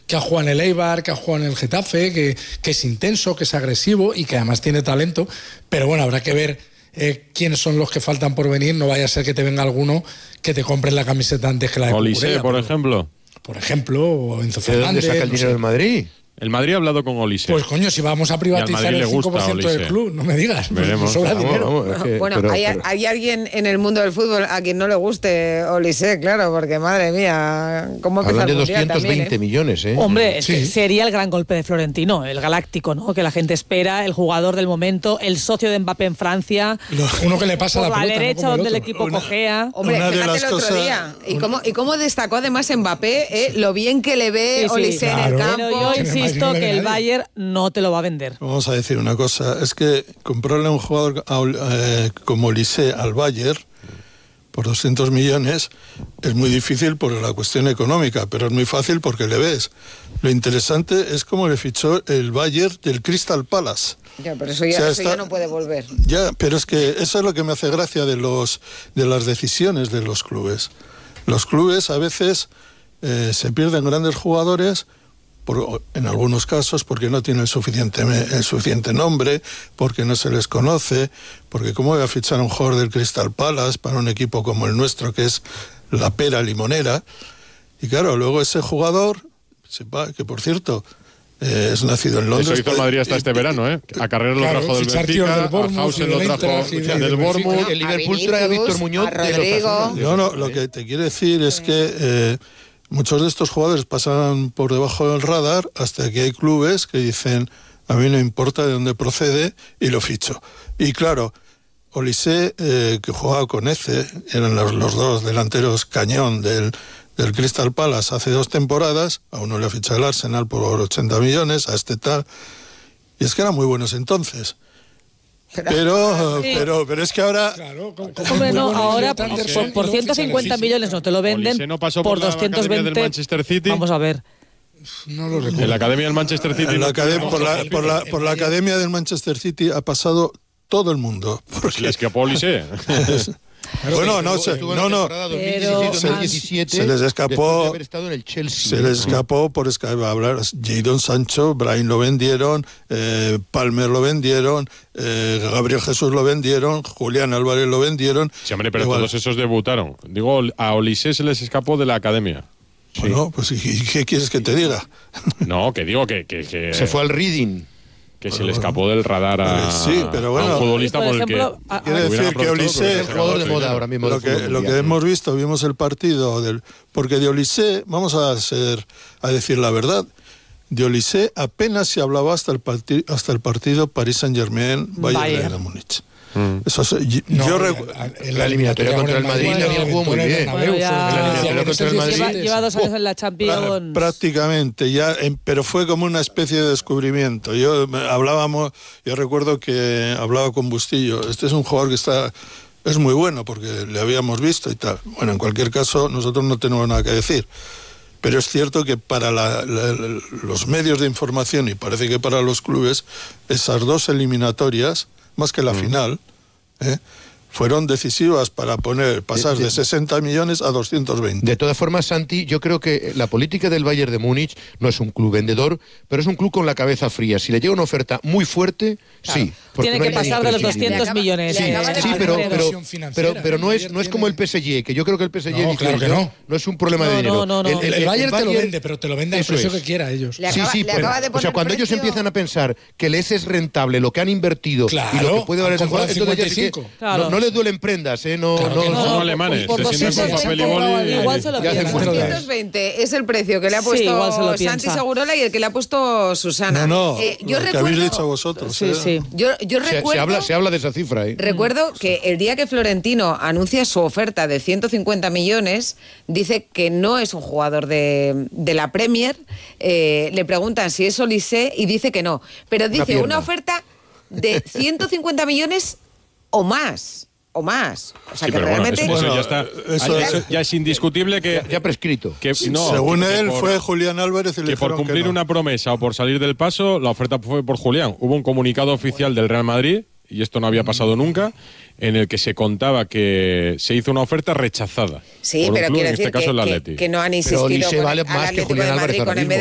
que ha jugado en el Eibar, que ha jugado en el Getafe, que es intenso, que es agresivo y que además tiene talento. Pero bueno, habrá que ver quiénes son los que faltan por venir. No vaya a ser que te venga alguno que te compre la camiseta antes que la de Olise, por ejemplo. Por ejemplo, o Enzo Fernández. ¿De dónde saca el dinero del Madrid? El Madrid ha hablado con Olise. Pues coño, si vamos a privatizar el 5% del club, no me digas. Veremos. Sobra dinero. Hay alguien en el mundo del fútbol a quien no le guste Olise, claro, porque madre mía, ¿cómo empezar? Hablan de 220 millones, ¿eh? Hombre, es que sería el gran golpe de Florentino, el galáctico, ¿no? Que la gente espera, el jugador del momento, el socio de Mbappé en Francia. Uno que le pasa la pelota, la derecha, no donde el equipo cojea. Hombre, fíjate el otro día. ¿Y cómo destacó además Mbappé lo bien que le ve Olise en el campo? Pero yo insisto que el Bayern no te lo va a vender. Vamos a decir una cosa, es que comprarle a un jugador como Olise al Bayern por 200 millones es muy difícil por la cuestión económica, pero es muy fácil porque le ves. Lo interesante es cómo le fichó el Bayern del Crystal Palace. Ya, pero eso ya no puede volver. Ya, pero es que eso es lo que me hace gracia de las decisiones de los clubes. Los clubes a veces se pierden grandes jugadores en algunos casos porque no tienen el suficiente nombre, porque no se les conoce, porque cómo voy a fichar a un jugador del Crystal Palace para un equipo como el nuestro, que es la pera limonera. Y claro, luego ese jugador, que por cierto es nacido en Londres. Eso hizo el Madrid hasta este verano, ¿eh? A Carrera lo trajo del Benfica, a Hausen lo trajo del Bournemouth. El Liverpool trae a Víctor Muñoz. A Rodrigo. No, lo que te quiero decir es que muchos de estos jugadores pasan por debajo del radar hasta que hay clubes que dicen a mí no importa de dónde procede y lo ficho. Y claro, Olise, que jugaba con Eze, eran los dos delanteros cañón del Crystal Palace hace 2 temporadas, a uno le ha fichado el Arsenal por 80 millones, a este tal, y es que eran muy buenos entonces. Pero es que ahora... Claro, hombre, no, ahora por 150 millones no te lo venden, no pasó por la 220 del Manchester City. Vamos a ver. No lo recuerdo. En la academia del Manchester City. Por la academia del Manchester City ha pasado todo el mundo. Porque le escapó Olise. Bueno, se les escapó. Se les escapó por hablar. Jadon Sancho, Brahim lo vendieron, Palmer lo vendieron, Gabriel Jesús lo vendieron, Julián Álvarez lo vendieron. Sí, hombre, pero todos esos debutaron. Digo, a Olise se les escapó de la academia. Bueno, pues ¿y qué quieres que te diga? No, que digo que se fue al Reading. Que se le escapó del radar a un futbolista por el que... Quiere decir que Olise es el jugador de moda ahora mismo. Lo que hemos visto, vimos el partido porque de Olise, vamos a decir la verdad, de Olise apenas se hablaba hasta el partido Paris Saint-Germain-Bayern de Múnich. Eso la eliminatoria contra el Madrid la jugó muy bien. Lleva 2 años en la Champions. Prácticamente, pero fue como una especie de descubrimiento. Yo recuerdo que hablaba con Bustillo. Este es un jugador que es muy bueno porque le habíamos visto y tal. Bueno, en cualquier caso, nosotros no tenemos nada que decir. Pero es cierto que para los medios de información y parece que para los clubes, esas 2 eliminatorias, más que la final, fueron decisivas para pasar de 60 millones a 220. De todas formas, Santi, yo creo que la política del Bayern de Múnich no es un club vendedor, pero es un club con la cabeza fría. Si le llega una oferta muy fuerte, claro, sí. Tiene que pasar de los 200 millones. Sí, pero no es como el PSG, que yo creo que el PSG no es un problema de dinero. No. El Bayern te lo vende, pero te lo vende al precio que quiera ellos. Cuando ellos empiezan a pensar que les es rentable lo que han invertido y lo que puede valer el jugador, entonces ya no les duelen prendas, no son alemanes, se sientan con papel y boli. Igual se lo piensan. 220 es el precio que le ha puesto Santi Segurola y el que le ha puesto Susana. Yo recuerdo, que habéis dicho vosotros. Sí. Yo recuerdo, se habla de esa cifra. Recuerdo que el día que Florentino anuncia su oferta de 150 millones, dice que no es un jugador de la Premier, le preguntan si es Olise y dice que no. Pero dice una oferta de 150 millones o más. O sea, sí, que realmente... Eso ya está. Eso ya es indiscutible que... Ya prescrito. Según él, fue Julián Álvarez y le dijeron que por cumplir una promesa o por salir del paso, la oferta fue por Julián. Hubo un comunicado oficial del Real Madrid, y esto no había pasado nunca, en el que se contaba que se hizo una oferta rechazada. Sí, pero quiero decir que no han insistido pero Olise vale más que Julián Álvarez ahora mismo.